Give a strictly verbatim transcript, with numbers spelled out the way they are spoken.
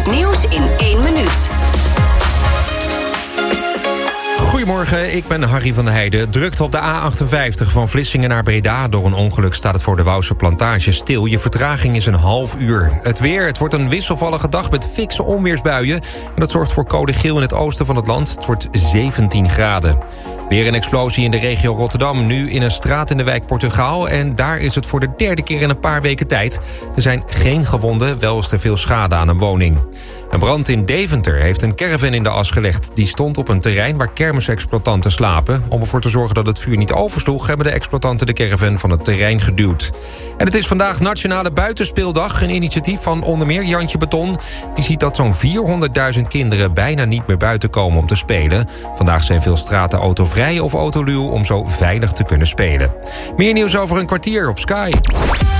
Het nieuws in één minuut. Goedemorgen, ik ben Harry van der Heijden. Drukte op de A achtenvijftig van Vlissingen naar Breda. Door een ongeluk staat het voor de Wouwse Plantage stil. Je vertraging is een half uur. Het weer, het wordt een wisselvallige dag met fikse onweersbuien. En dat zorgt voor code geel in het oosten van het land. Het wordt zeventien graden. Weer een explosie in de regio Rotterdam. Nu in een straat in de wijk Portugaal. En daar is het voor de derde keer in een paar weken tijd. Er zijn geen gewonden, wel is er veel schade aan een woning. Een brand in Deventer heeft een caravan in de as gelegd. Die stond op een terrein waar kermisexploitanten slapen. Om ervoor te zorgen dat het vuur niet oversloeg, hebben de exploitanten de caravan van het terrein geduwd. En het is vandaag Nationale Buitenspeeldag. Een initiatief van onder meer Jantje Beton. Die ziet dat zo'n vierhonderdduizend kinderen bijna niet meer buiten komen om te spelen. Vandaag zijn veel straten autovrij of autoluw om zo veilig te kunnen spelen. Meer nieuws over een kwartier op Sky.